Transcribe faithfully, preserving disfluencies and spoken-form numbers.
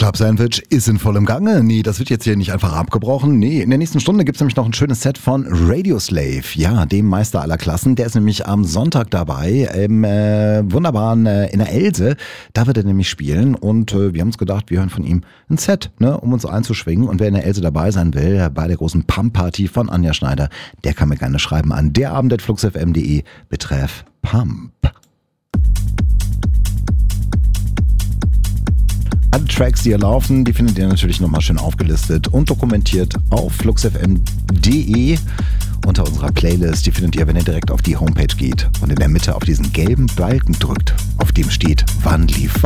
Club Sandwich ist in vollem Gange. Nee, das wird jetzt hier nicht einfach abgebrochen. Nee, in der nächsten Stunde gibt es nämlich noch ein schönes Set von Radioslave. Ja, dem Meister aller Klassen. Der ist nämlich am Sonntag dabei im äh, wunderbaren, äh, in der Else. Da wird er nämlich spielen und äh, wir haben uns gedacht, wir hören von ihm ein Set, ne, um uns einzuschwingen. Und wer in der Else dabei sein will, bei der großen Pump-Party von Anja Schneider, der kann mir gerne schreiben an derabend at fluxfm punkt de betreff Pump. Alle Tracks, die hier laufen, die findet ihr natürlich nochmal schön aufgelistet und dokumentiert auf fluxfm punkt de unter unserer Playlist. Die findet ihr, wenn ihr direkt auf die Homepage geht und in der Mitte auf diesen gelben Balken drückt, auf dem steht, wann lief